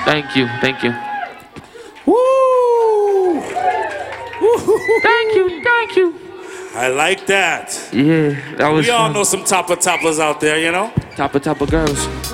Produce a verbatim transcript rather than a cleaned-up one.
Thank you, thank you. Woo! Thank you, thank you. I like that. Yeah, that was We all fun. know some topper toppers out there, you know? Topper, topper girls.